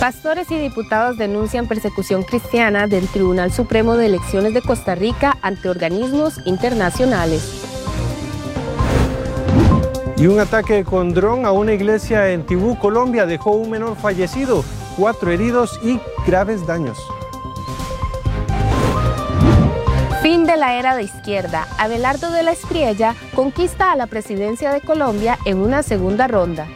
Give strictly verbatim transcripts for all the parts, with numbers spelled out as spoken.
Pastores y diputados denuncian persecución cristiana del Tribunal Supremo de Elecciones de Costa Rica ante organismos internacionales. Y un ataque con dron a una iglesia en Tibú, Colombia, dejó un menor fallecido, cuatro heridos y graves daños. Fin de la era de izquierda. Abelardo de la Espriella conquista a la presidencia de Colombia en una segunda ronda.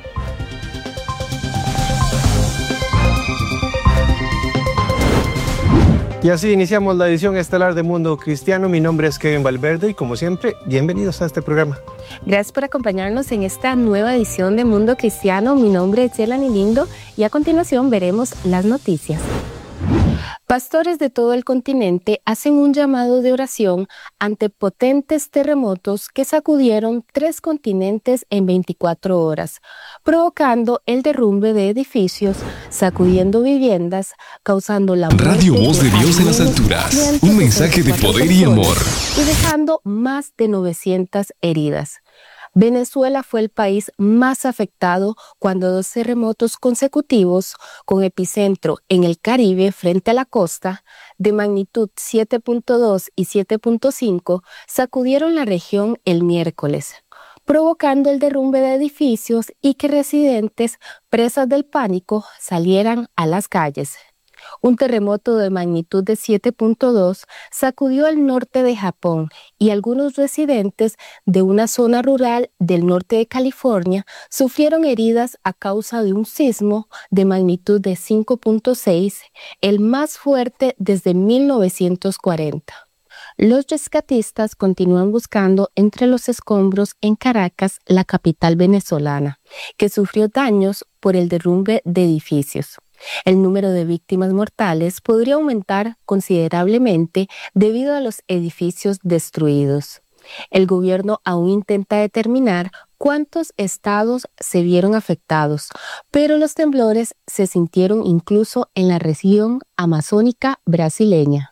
Y así iniciamos la edición estelar de Mundo Cristiano. Mi nombre es Kevin Valverde y como siempre, bienvenidos a este programa. Gracias por acompañarnos en esta nueva edición de Mundo Cristiano. Mi nombre es Yelani Lindo y a continuación veremos las noticias. Pastores de todo el continente hacen un llamado de oración ante potentes terremotos que sacudieron tres continentes en veinticuatro horas, provocando el derrumbe de edificios, sacudiendo viviendas, causando la muerte Radio Voz de Dios en las alturas, un mensaje de poder y amor, y dejando más de novecientas heridas. Venezuela fue el país más afectado cuando dos terremotos consecutivos con epicentro en el Caribe frente a la costa de magnitud siete punto dos y siete punto cinco sacudieron la región el miércoles, provocando el derrumbe de edificios y que residentes presas del pánico salieran a las calles. Un terremoto de magnitud de siete punto dos sacudió el norte de Japón y algunos residentes de una zona rural del norte de California sufrieron heridas a causa de un sismo de magnitud de cinco punto seis, el más fuerte desde mil novecientos cuarenta. Los rescatistas continúan buscando entre los escombros en Caracas, la capital venezolana, que sufrió daños por el derrumbe de edificios. El número de víctimas mortales podría aumentar considerablemente debido a los edificios destruidos. El gobierno aún intenta determinar cuántos estados se vieron afectados, pero los temblores se sintieron incluso en la región amazónica brasileña.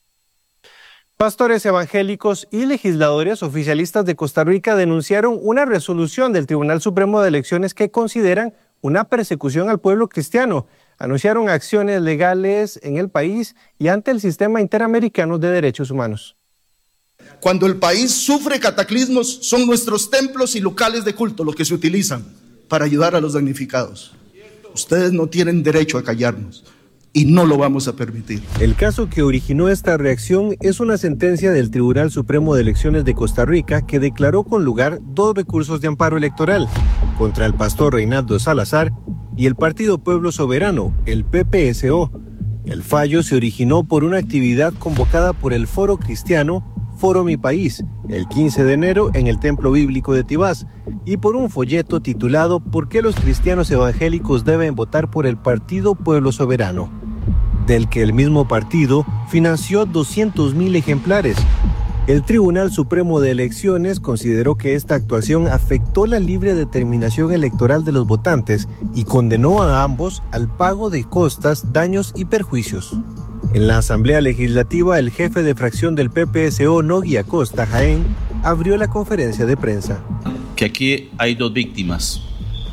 Pastores evangélicos y legisladores oficialistas de Costa Rica denunciaron una resolución del Tribunal Supremo de Elecciones que consideran una persecución al pueblo cristiano. Anunciaron acciones legales en el país y ante el sistema interamericano de derechos humanos. Cuando el país sufre cataclismos, son nuestros templos y locales de culto los que se utilizan para ayudar a los damnificados. Ustedes no tienen derecho a callarnos y no lo vamos a permitir. El caso que originó esta reacción es una sentencia del Tribunal Supremo de Elecciones de Costa Rica que declaró con lugar dos recursos de amparo electoral contra el pastor Reinaldo Salazar y el Partido Pueblo Soberano, el P P S O. El fallo se originó por una actividad convocada por el Foro Cristiano Foro Mi País, el quince de enero en el Templo Bíblico de Tibás, y por un folleto titulado ¿Por qué los cristianos evangélicos deben votar por el Partido Pueblo Soberano?, del que el mismo partido financió doscientos mil ejemplares. El Tribunal Supremo de Elecciones consideró que esta actuación afectó la libre determinación electoral de los votantes y condenó a ambos al pago de costas, daños y perjuicios. En la Asamblea Legislativa, el jefe de fracción del P P S O, Nogui Acosta Jaén, abrió la conferencia de prensa. Que aquí hay dos víctimas.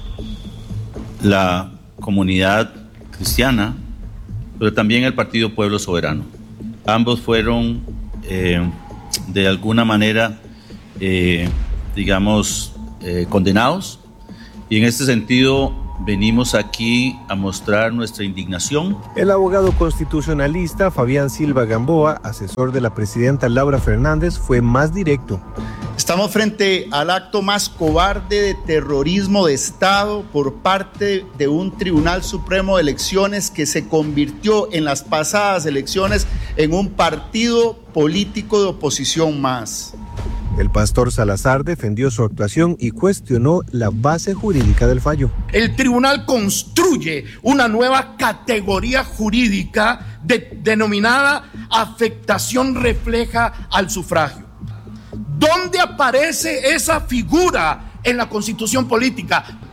La comunidad cristiana, pero también el Partido Pueblo Soberano. Ambos fueron, eh, de alguna manera, eh, digamos, eh, condenados. Y en este sentido, venimos aquí a mostrar nuestra indignación. El abogado constitucionalista Fabián Silva Gamboa, asesor de la presidenta Laura Fernández, fue más directo. Estamos frente al acto más cobarde de terrorismo de Estado por parte de un Tribunal Supremo de Elecciones que se convirtió en las pasadas elecciones en un partido político de oposición más. El pastor Salazar defendió su actuación y cuestionó la base jurídica del fallo. El tribunal construye una nueva categoría jurídica de, denominada afectación refleja al sufragio. ¿Dónde aparece esa figura en la Constitución política?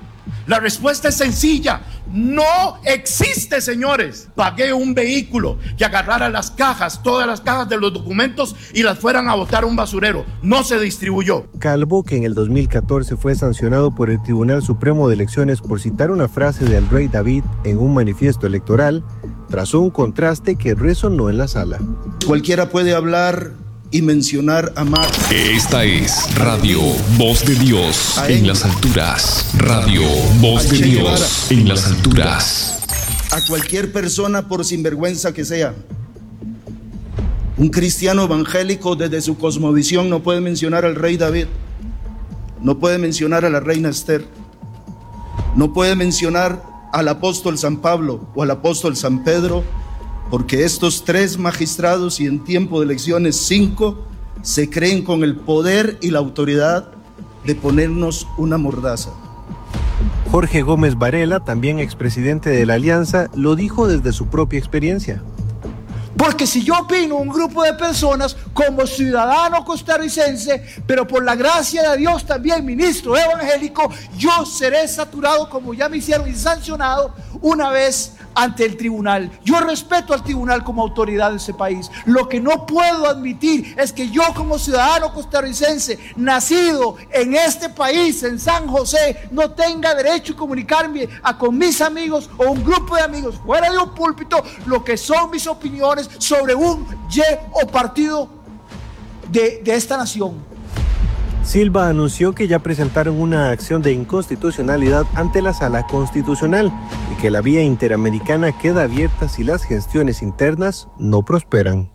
La respuesta es sencilla. No existe, señores. Pagué un vehículo que agarrara las cajas, todas las cajas de los documentos y las fueran a botar a un basurero. No se distribuyó. Calvo, que en el dos mil catorce fue sancionado por el Tribunal Supremo de Elecciones por citar una frase del rey David en un manifiesto electoral, trazó un contraste que resonó en la sala. Cualquiera puede hablar y mencionar a Marx. Esta es Radio Voz de Dios en las alturas. Radio Voz de Dios en las alturas. A cualquier persona, por sinvergüenza que sea. Un cristiano evangélico desde su cosmovisión no puede mencionar al rey David, no puede mencionar a la reina Esther, no puede mencionar al apóstol San Pablo o al apóstol San Pedro, porque estos tres magistrados, y en tiempo de elecciones cinco, se creen con el poder y la autoridad de ponernos una mordaza. Jorge Gómez Varela, también expresidente de la Alianza, lo dijo desde su propia experiencia. Porque si yo opino un grupo de personas como ciudadano costarricense, pero por la gracia de Dios también ministro evangélico, yo seré saturado como ya me hicieron y sancionado una vez ante el tribunal. Yo respeto al tribunal como autoridad de ese país. Lo que no puedo admitir es que yo como ciudadano costarricense, nacido en este país, en San José, no tenga derecho a comunicarme a, con mis amigos o un grupo de amigos fuera de un púlpito lo que son mis opiniones sobre un Y o partido de, de esta nación. Silva anunció que ya presentaron una acción de inconstitucionalidad ante la Sala Constitucional y que la vía interamericana queda abierta si las gestiones internas no prosperan.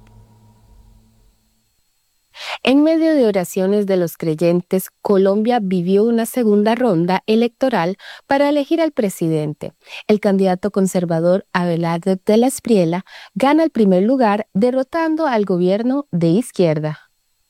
En medio de oraciones de los creyentes, Colombia vivió una segunda ronda electoral para elegir al presidente. El candidato conservador Abelardo de la Espriella gana el primer lugar derrotando al gobierno de izquierda.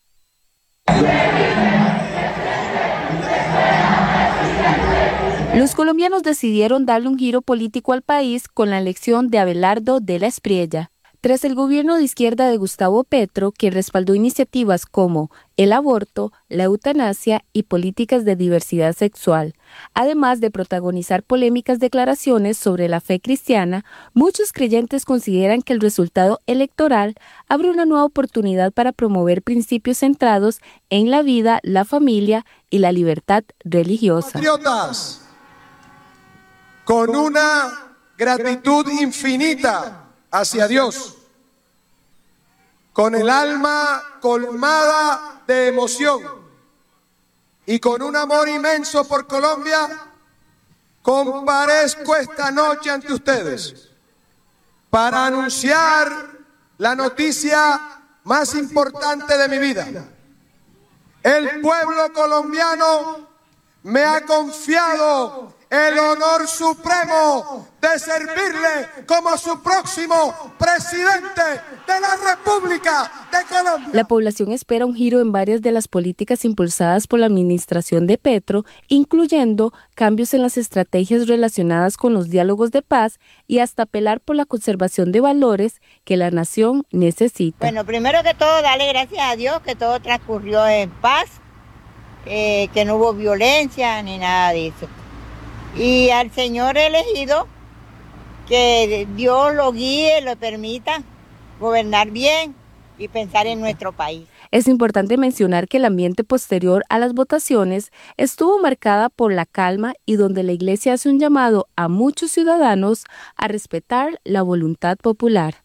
Los colombianos decidieron darle un giro político al país con la elección de Abelardo de la Espriella. Tras el gobierno de izquierda de Gustavo Petro, que respaldó iniciativas como el aborto, la eutanasia y políticas de diversidad sexual, además de protagonizar polémicas declaraciones sobre la fe cristiana, muchos creyentes consideran que el resultado electoral abre una nueva oportunidad para promover principios centrados en la vida, la familia y la libertad religiosa. Patriotas, con una gratitud infinita hacia Dios, con el alma colmada de emoción y con un amor inmenso por Colombia, comparezco esta noche ante ustedes para anunciar la noticia más importante de mi vida. El pueblo colombiano me ha confiado el honor supremo de servirle como su próximo presidente de la República de Colombia. La población espera un giro en varias de las políticas impulsadas por la administración de Petro, incluyendo cambios en las estrategias relacionadas con los diálogos de paz y hasta apelar por la conservación de valores que la nación necesita. Bueno, primero que todo, darle gracias a Dios que todo transcurrió en paz, eh, que no hubo violencia ni nada de eso. Y al Señor elegido, que Dios lo guíe, lo permita gobernar bien y pensar en nuestro país. Es importante mencionar que el ambiente posterior a las votaciones estuvo marcada por la calma y donde la Iglesia hace un llamado a muchos ciudadanos a respetar la voluntad popular.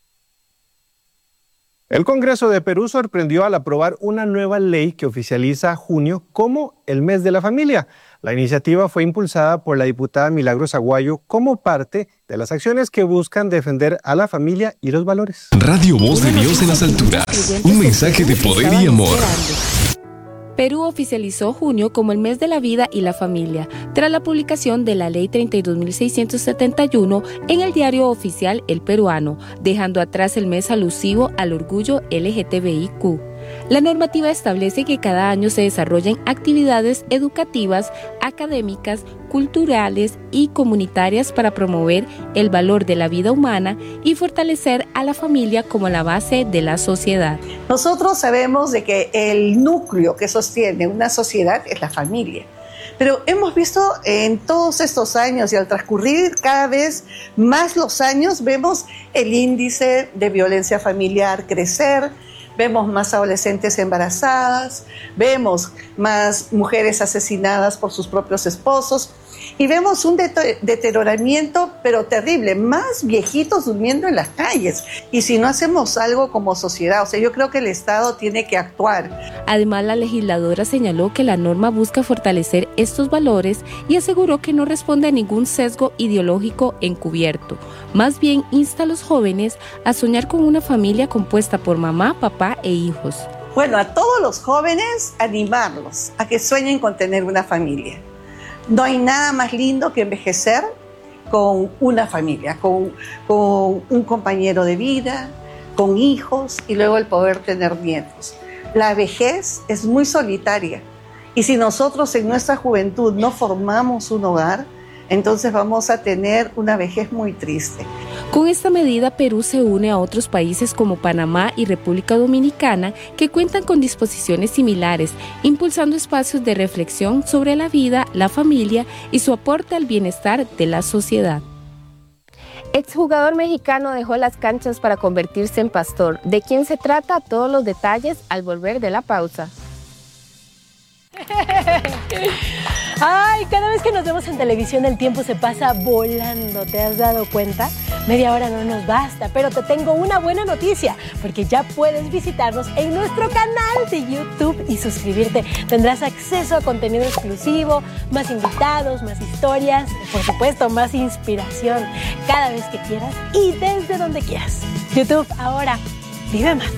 El Congreso de Perú sorprendió al aprobar una nueva ley que oficializa junio como el mes de la familia. La iniciativa fue impulsada por la diputada Milagros Aguayo como parte de las acciones que buscan defender a la familia y los valores. Radio Voz de Dios en las alturas. Un mensaje de poder y amor. Perú oficializó junio como el mes de la vida y la familia, tras la publicación de la Ley treinta y dos mil seiscientos setenta y uno en el diario oficial El Peruano, dejando atrás el mes alusivo al orgullo L G T B I Q. La normativa establece que cada año se desarrollen actividades educativas, académicas, culturales y comunitarias para promover el valor de la vida humana y fortalecer a la familia como la base de la sociedad. Nosotros sabemos de que el núcleo que sostiene una sociedad es la familia. Pero hemos visto en todos estos años y al transcurrir cada vez más los años, vemos el índice de violencia familiar crecer, vemos más adolescentes embarazadas, vemos más mujeres asesinadas por sus propios esposos y vemos un det- deterioramiento pero terrible, más viejitos durmiendo en las calles. Y si no hacemos algo como sociedad, o sea, yo creo que el Estado tiene que actuar. Además, la legisladora señaló que la norma busca fortalecer estos valores y aseguró que no responde a ningún sesgo ideológico encubierto. Más bien, insta a los jóvenes a soñar con una familia compuesta por mamá, papá e hijos. Bueno, a todos los jóvenes, animarlos a que sueñen con tener una familia. No hay nada más lindo que envejecer con una familia, con, con un compañero de vida, con hijos y luego el poder tener nietos. La vejez es muy solitaria y si nosotros en nuestra juventud no formamos un hogar, entonces vamos a tener una vejez muy triste. Con esta medida, Perú se une a otros países como Panamá y República Dominicana que cuentan con disposiciones similares, impulsando espacios de reflexión sobre la vida, la familia y su aporte al bienestar de la sociedad. Exjugador mexicano dejó las canchas para convertirse en pastor. ¿De quién se trata? Todos los detalles al volver de la pausa. Ay, cada vez que nos vemos en televisión el tiempo se pasa volando, ¿te has dado cuenta? Media hora no nos basta, pero te tengo una buena noticia, porque ya puedes visitarnos en nuestro canal de YouTube y suscribirte. Tendrás acceso a contenido exclusivo, más invitados, más historias, por supuesto, más inspiración, cada vez que quieras y desde donde quieras. YouTube, ahora, vive más.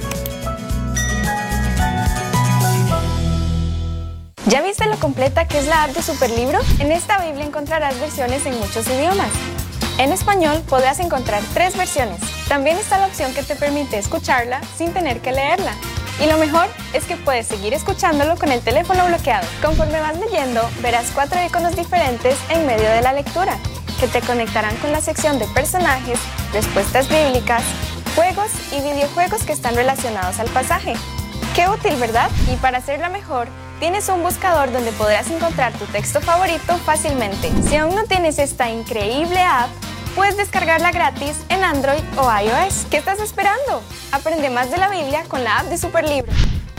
¿Ya viste lo completa que es la app de Superlibro? En esta Biblia encontrarás versiones en muchos idiomas. En español podrás encontrar tres versiones. También está la opción que te permite escucharla sin tener que leerla. Y lo mejor es que puedes seguir escuchándolo con el teléfono bloqueado. Conforme vas leyendo, verás cuatro iconos diferentes en medio de la lectura, que te conectarán con la sección de personajes, respuestas bíblicas, juegos y videojuegos que están relacionados al pasaje. ¡Qué útil!, ¿verdad? Y para hacerla mejor, tienes un buscador donde podrás encontrar tu texto favorito fácilmente. Si aún no tienes esta increíble app, puedes descargarla gratis en Android o iOS. ¿Qué estás esperando? Aprende más de la Biblia con la app de Superlibro.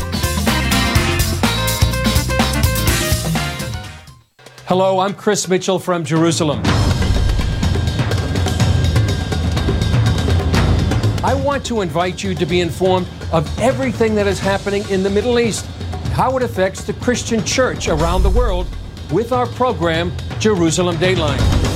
Hello, I'm Chris Mitchell from Jerusalem. I want to invite you to be informed of everything that is happening in the Middle East, how it affects the Christian church around the world with our program, Jerusalem Dateline.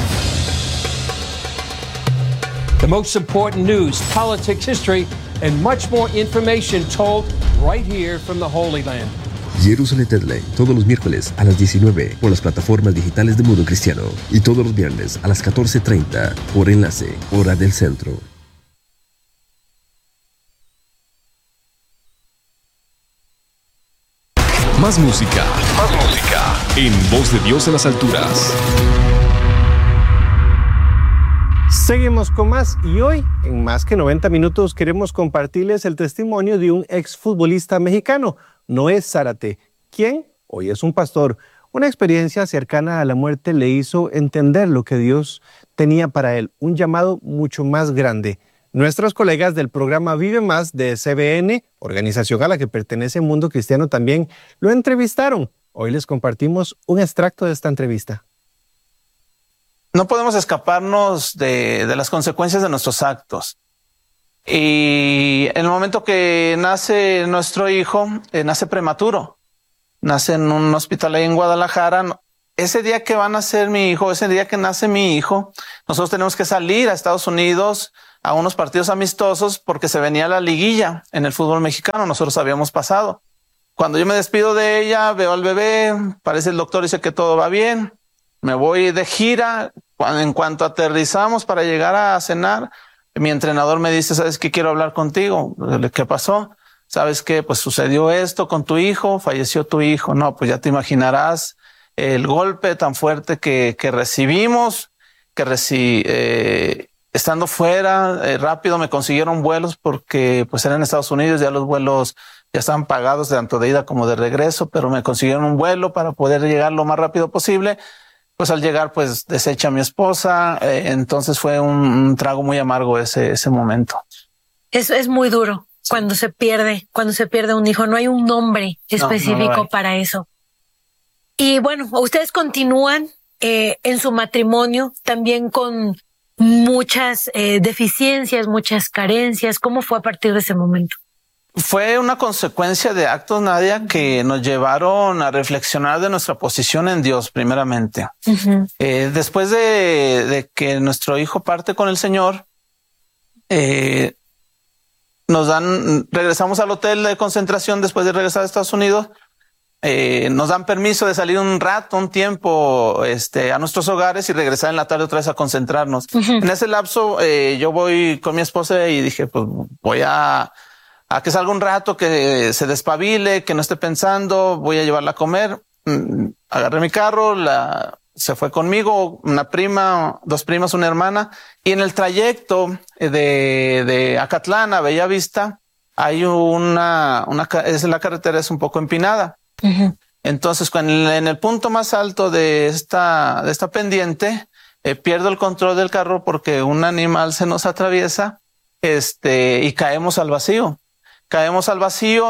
The most important news, politics, history, and much more information told right here from the Holy Land. Jerusalem Dateline, todos los miércoles a las diecinueve por las plataformas digitales de Mundo Cristiano y todos los viernes a las catorce treinta por Enlace, hora del centro. Más música, más música en Voz de Dios en las alturas. Seguimos con más y hoy, en más que noventa minutos, queremos compartirles el testimonio de un exfutbolista mexicano, Noé Zárate, quien hoy es un pastor. Una experiencia cercana a la muerte le hizo entender lo que Dios tenía para él, un llamado mucho más grande. Nuestros colegas del programa Vive Más de C B N, organización a la que pertenece Mundo Cristiano, también lo entrevistaron. Hoy les compartimos un extracto de esta entrevista. No podemos escaparnos de, de las consecuencias de nuestros actos. Y en el momento que nace nuestro hijo, eh, nace prematuro. Nace en un hospital ahí en Guadalajara. Ese día que va a nacer mi hijo, ese día que nace mi hijo, nosotros tenemos que salir a Estados Unidos a unos partidos amistosos porque se venía la liguilla en el fútbol mexicano. Nosotros habíamos pasado. Cuando yo me despido de ella, veo al bebé, parece el doctor dice que todo va bien. Me voy de gira. En cuanto aterrizamos para llegar a cenar, mi entrenador me dice, ¿sabes qué? Quiero hablar contigo. ¿Qué pasó? ¿Sabes qué? Pues sucedió esto con tu hijo, falleció tu hijo. No, pues ya te imaginarás el golpe tan fuerte que, que recibimos, que reci eh, estando fuera, eh, rápido me consiguieron vuelos porque pues eran en Estados Unidos, ya los vuelos ya estaban pagados tanto de ida como de regreso, pero me consiguieron un vuelo para poder llegar lo más rápido posible. Pues al llegar, pues deshecha a mi esposa, eh, entonces fue un, un trago muy amargo ese, ese momento. Es, es muy duro cuando se pierde, cuando se pierde un hijo. No hay un nombre específico no, no para eso. Y bueno, ustedes continúan eh, en su matrimonio también con muchas eh, deficiencias, muchas carencias. ¿Cómo fue a partir de ese momento? Fue una consecuencia de actos, Nadia, que nos llevaron a reflexionar de nuestra posición en Dios, primeramente. Uh-huh. Eh, después de, de que nuestro hijo parte con el Señor, eh, nos dan, regresamos al hotel de concentración después de regresar a Estados Unidos. Eh, nos dan permiso de salir un rato, un tiempo, este, a nuestros hogares y regresar en la tarde otra vez a concentrarnos. Uh-huh. En ese lapso, eh, yo voy con mi esposa y dije, pues voy a, a que salga un rato, que se despabile, que no esté pensando, voy a llevarla a comer. Mm, agarré mi carro, la, se fue conmigo, una prima, dos primas, una hermana, y en el trayecto de, de Acatlán a Bellavista hay una, una, es la carretera es un poco empinada. Uh-huh. Entonces, en el, en el punto más alto de esta, de esta pendiente, eh, pierdo el control del carro porque un animal se nos atraviesa, este, y caemos al vacío. Caemos al vacío